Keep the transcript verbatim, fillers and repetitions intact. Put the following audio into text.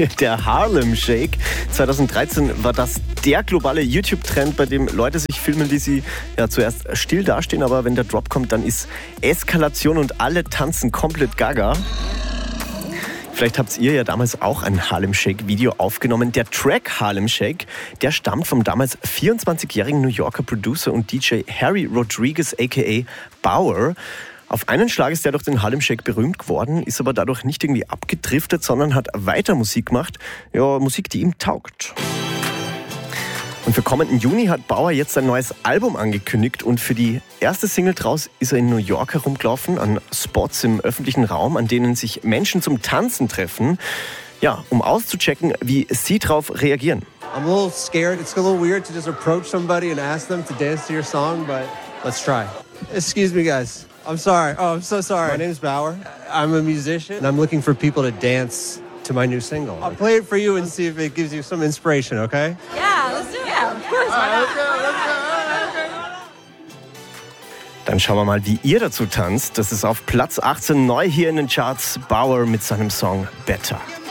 Der Harlem Shake. zweitausenddreizehn war das der globale YouTube-Trend, bei dem Leute sich filmen, wie sie ja zuerst still dastehen, aber wenn der Drop kommt, dann ist Eskalation und alle tanzen komplett gaga. Vielleicht habt ihr ja damals auch ein Harlem Shake Video aufgenommen. Der Track Harlem Shake, der stammt vom damals vierundzwanzigjährigen New Yorker Producer und D J Harry Rodriguez aka Bauer. Auf einen Schlag ist er durch den Harlem Shake berühmt geworden, ist aber dadurch nicht irgendwie abgedriftet, sondern hat weiter Musik gemacht. Ja, Musik, die ihm taugt. Und für kommenden Juni hat Bauer jetzt ein neues Album angekündigt und für die erste Single draus ist er in New York herumgelaufen, an Spots im öffentlichen Raum, an denen sich Menschen zum Tanzen treffen, ja, um auszuchecken, wie sie drauf reagieren. I'm a little scared. It's a little weird to just approach somebody and ask them to dance to your song, but let's try. Excuse me, guys. I'm sorry. Oh, I'm so sorry. My name's Bauer. I'm a musician, and I'm looking for people to dance to my new single. I'll play it for you and see if it gives you some inspiration, okay? Yeah, let's do it. Yeah, of course. Why not? Dann schauen wir mal, wie ihr dazu tanzt. Das ist auf Platz achtzehn neu hier in den Charts. Bauer mit seinem Song Better.